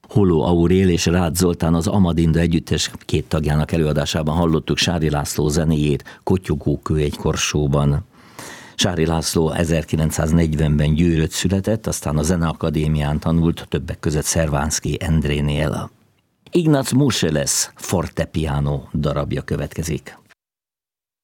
Holló Aurél és Rácz Zoltán az Amadinda együttes 2 tagjának előadásában hallottuk Sári László zenéjét Kottyogókő egy korsóban. Sári László 1940-ben Győrött született, aztán a Zeneakadémián tanult, többek között Szervánszky Endrénél. Ignác Moscheles fortepiano darabja következik.